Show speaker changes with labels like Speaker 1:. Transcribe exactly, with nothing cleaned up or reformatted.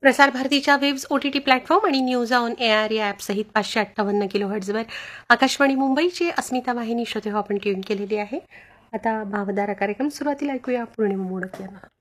Speaker 1: प्रसार भारतीच्या waves OTT platform आणि न्यूज ऑन एआर या ॲपसहित पाचशे अठ्ठावन्न किलो हर्ट्झवर आकाशवाणी मुंबईची अस्मिता वाहिनी श्रोते हो आपण ट्यून केलेली आहे. आता भावधारा कार्यक्रम सुरुवातीला ऐकूया पौर्णिमा मोडक यांना.